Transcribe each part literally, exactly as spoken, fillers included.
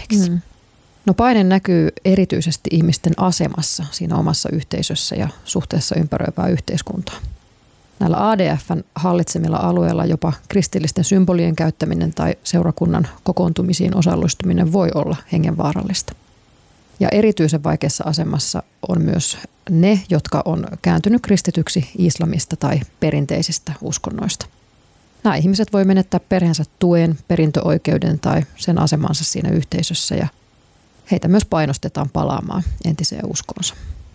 kohteeksi? Mm. No paine näkyy erityisesti ihmisten asemassa siinä omassa yhteisössä ja suhteessa ympäröivää yhteiskuntaa. Näillä A D F:n hallitsemilla alueilla jopa kristillisten symbolien käyttäminen tai seurakunnan kokoontumisiin osallistuminen voi olla hengenvaarallista. Ja erityisen vaikeassa asemassa on myös ne, jotka on kääntynyt kristityksi islamista tai perinteisistä uskonnoista. Nämä ihmiset voi menettää perheensä tuen, perintöoikeuden tai sen asemansa siinä yhteisössä ja heitä myös painostetaan palaamaan entiseen uskonsa.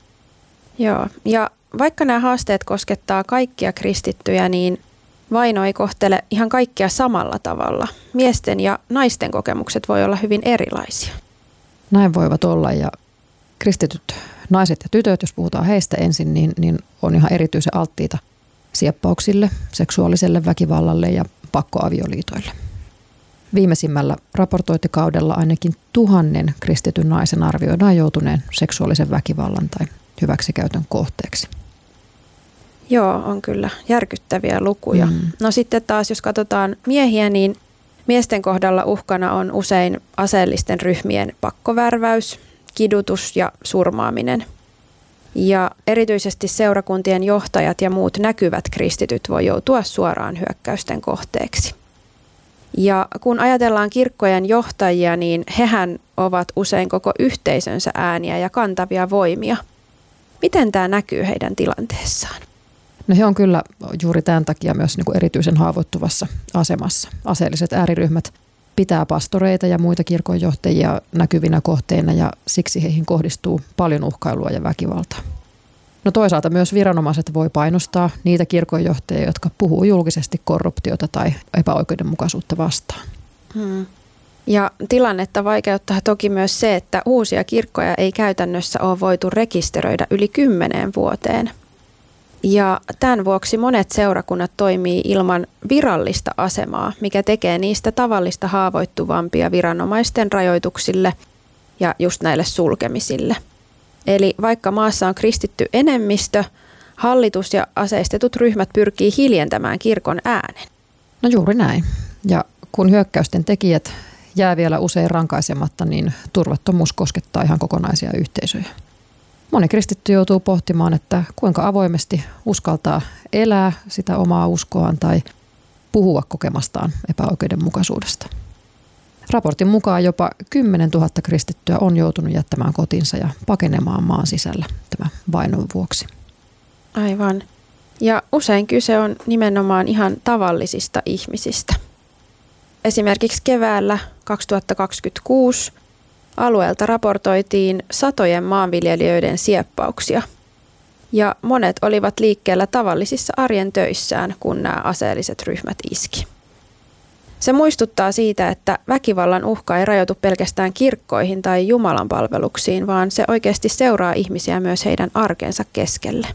Joo, ja vaikka nämä haasteet koskettaa kaikkia kristittyjä, niin vaino ei kohtele ihan kaikkia samalla tavalla. Miesten ja naisten kokemukset voi olla hyvin erilaisia. Näin voivat olla ja kristityt naiset ja tytöt, jos puhutaan heistä ensin, niin, niin on ihan erityisen alttiita sieppauksille, seksuaaliselle väkivallalle ja pakkoavioliitoille. Viimeisimmällä raportointikaudella ainakin tuhannen kristityn naisen arvioidaan joutuneen seksuaalisen väkivallan tai hyväksikäytön kohteeksi. Joo, on kyllä järkyttäviä lukuja. Mm. No sitten taas, jos katsotaan miehiä, niin miesten kohdalla uhkana on usein aseellisten ryhmien pakkovärväys, kidutus ja surmaaminen. Ja erityisesti seurakuntien johtajat ja muut näkyvät kristityt voi joutua suoraan hyökkäysten kohteeksi. Ja kun ajatellaan kirkkojen johtajia, niin hehän ovat usein koko yhteisönsä ääniä ja kantavia voimia. Miten tämä näkyy heidän tilanteessaan? No he on kyllä juuri tämän takia myös niin kuin erityisen haavoittuvassa asemassa. Aseelliset ääriryhmät pitää pastoreita ja muita kirkonjohtajia näkyvinä kohteina ja siksi heihin kohdistuu paljon uhkailua ja väkivaltaa. No toisaalta myös viranomaiset voi painostaa niitä kirkonjohtajia, jotka puhuu julkisesti korruptiota tai epäoikeudenmukaisuutta vastaan. Hmm. Ja tilannetta vaikeuttaa toki myös se, että uusia kirkkoja ei käytännössä ole voitu rekisteröidä yli kymmeneen vuoteen. Ja tämän vuoksi monet seurakunnat toimii ilman virallista asemaa, mikä tekee niistä tavallista haavoittuvampia viranomaisten rajoituksille ja just näille sulkemisille. Eli vaikka maassa on kristitty enemmistö, hallitus ja aseistetut ryhmät pyrkii hiljentämään kirkon äänen. No juuri näin. Ja kun hyökkäysten tekijät jää vielä usein rankaisematta, niin turvattomuus koskettaa ihan kokonaisia yhteisöjä. Moni kristitty joutuu pohtimaan, että kuinka avoimesti uskaltaa elää sitä omaa uskoaan tai puhua kokemastaan epäoikeudenmukaisuudesta. Raportin mukaan jopa kymmenen tuhatta kristittyä on joutunut jättämään kotinsa ja pakenemaan maan sisällä tämän vainon vuoksi. Aivan. Ja usein kyse on nimenomaan ihan tavallisista ihmisistä. Esimerkiksi keväällä kaksituhattakaksikymmentäkuusi alueelta raportoitiin satojen maanviljelijöiden sieppauksia. Ja monet olivat liikkeellä tavallisissa arjen töissään, kun nämä aseelliset ryhmät iski. Se muistuttaa siitä, että väkivallan uhka ei rajoitu pelkästään kirkkoihin tai Jumalan palveluksiin, vaan se oikeasti seuraa ihmisiä myös heidän arkensa keskelle.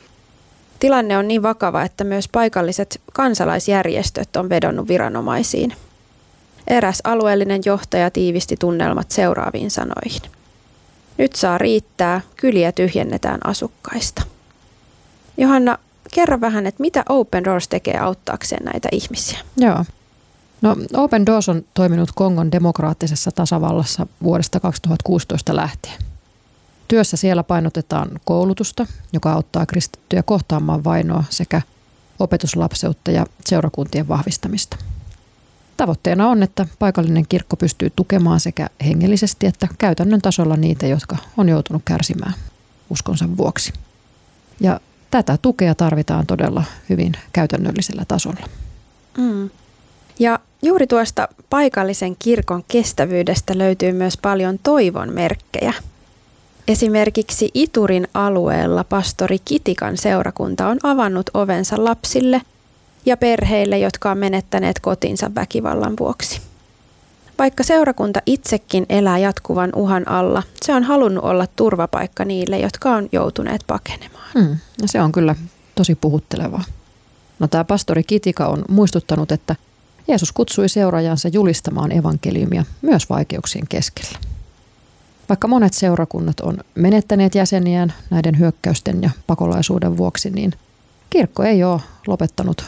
Tilanne on niin vakava, että myös paikalliset kansalaisjärjestöt on vedonnut viranomaisiin. Eräs alueellinen johtaja tiivisti tunnelmat seuraaviin sanoihin. Nyt saa riittää, kyliä tyhjennetään asukkaista. Johanna, kerro vähän, että mitä Open Doors tekee auttaakseen näitä ihmisiä? Joo. No, Open Doors on toiminut Kongon demokraattisessa tasavallassa vuodesta kaksituhattakuusitoista lähtien. Työssä siellä painotetaan koulutusta, joka auttaa kristittyjä kohtaamaan vainoa sekä opetuslapseutta ja seurakuntien vahvistamista. Tavoitteena on, että paikallinen kirkko pystyy tukemaan sekä hengellisesti että käytännön tasolla niitä, jotka on joutunut kärsimään uskonsa vuoksi. Ja tätä tukea tarvitaan todella hyvin käytännöllisellä tasolla. Mm. Ja juuri tuosta paikallisen kirkon kestävyydestä löytyy myös paljon toivon merkkejä. Esimerkiksi Iturin alueella pastori Kitikan seurakunta on avannut ovensa lapsille ja perheille, jotka on menettäneet kotinsa väkivallan vuoksi. Vaikka seurakunta itsekin elää jatkuvan uhan alla, se on halunnut olla turvapaikka niille, jotka on joutuneet pakenemaan. Hmm, ja se on kyllä tosi puhuttelevaa. No, tämä pastori Kitika on muistuttanut, että Jeesus kutsui seuraajansa julistamaan evankeliumia myös vaikeuksien keskellä. Vaikka monet seurakunnat on menettäneet jäseniään näiden hyökkäysten ja pakolaisuuden vuoksi, niin kirkko ei ole lopettanut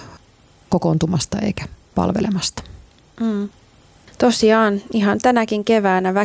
kokoontumasta eikä palvelemasta. Mm. Tosiaan ihan tänäkin keväänä